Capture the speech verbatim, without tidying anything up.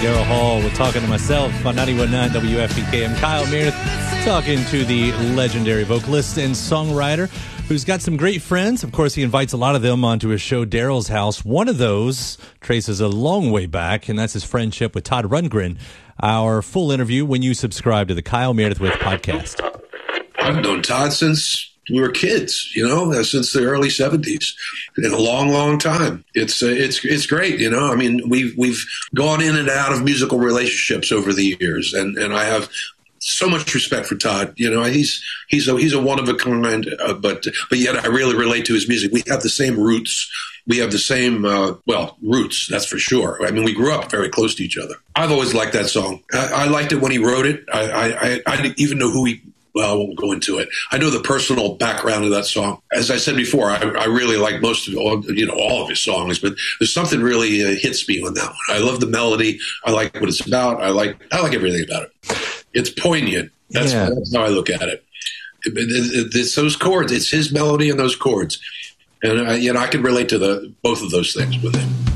Daryl Hall. We're talking to myself on ninety-one point nine W F P K. I'm Kyle Meredith, talking to the legendary vocalist and songwriter who's got some great friends. Of course, he invites a lot of them onto his show, Daryl's House. One of those traces a long way back, and that's his friendship with Todd Rundgren. Our full interview when you subscribe to the Kyle Meredith With podcast. I've known Todd since we were kids, you know, since the early seventies, in a long, long time. It's uh, it's it's great, you know. I mean, we've we've gone in and out of musical relationships over the years, and, and I have so much respect for Todd. You know, he's he's a he's a one of a kind, uh, but but yet I really relate to his music. We have the same roots. We have the same, uh, well, roots, that's for sure. I mean, we grew up very close to each other. I've always liked that song. I, I liked it when he wrote it. I, I, I didn't even know who he. Well, I won't go into it. I know the personal background of that song. As I said before, I, I really like most of all, you know, all of his songs, but there's something really uh, hits me on that one. I love the melody. I like what it's about. I like I like everything about it. It's poignant. That's, yeah. that's how I look at it. It, it, it. It's those chords. It's his melody and those chords, and uh, you know, I can relate to the both of those things with him.